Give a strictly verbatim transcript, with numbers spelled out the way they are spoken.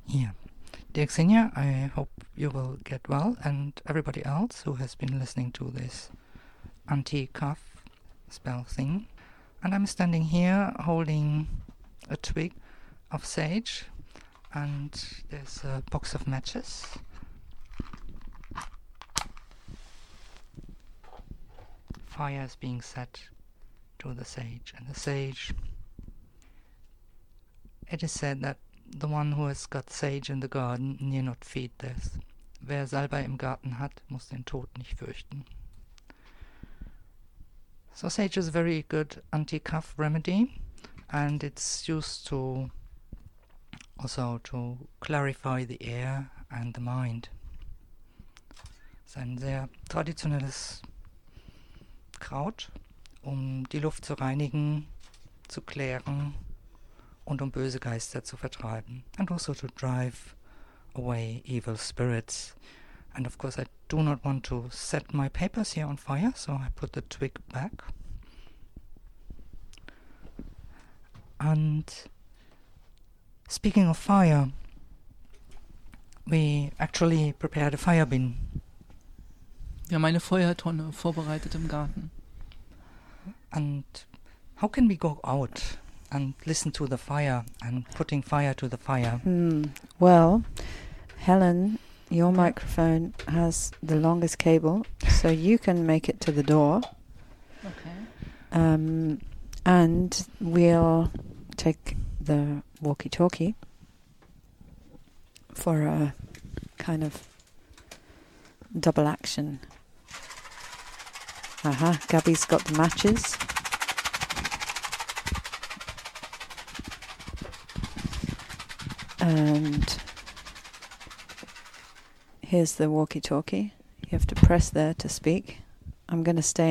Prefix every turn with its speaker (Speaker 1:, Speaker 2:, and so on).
Speaker 1: Yeah. Dear Xenia, I hope you will get well, and everybody else who has been listening to this anti-cough spell thing. And I'm standing here holding a twig of sage, and there's a box of matches. Fire is being set to the sage, and the sage, it is said that the one who has got sage in the garden need not feed death. Wer Salbei im Garten hat, muss den Tod nicht fürchten. So sage is a very good anti-cough remedy, and it's used to also to clarify the air and the mind. Es ist ein sehr traditionelles Kraut, um die Luft zu reinigen, zu klären und um böse Geister zu vertreiben. And also to drive away evil spirits. And of course I do not want to set my papers here on fire, so I put the twig back. And speaking of fire, we actually prepared a fire bin.
Speaker 2: Wir haben eine Feuertonne vorbereitet im Garten.
Speaker 1: And how can we go out and listen to the fire and putting fire to the fire?
Speaker 3: Hmm. Well, Helen, your microphone has the longest cable, so you can make it to the door.
Speaker 2: Okay.
Speaker 3: Um, and we'll take the walkie-talkie for a kind of double action. Aha, uh-huh. Gabby's got the matches. And here's the walkie-talkie. You have to press there to speak. I'm going to stay